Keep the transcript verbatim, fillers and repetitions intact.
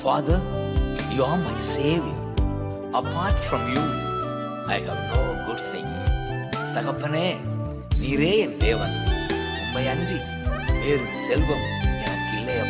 Father, you are my Savior. Apart from you, I have no good thing. தகப்பனே, நீரே என் தேவன். உம்மை அன்றி வேறு செல்வம்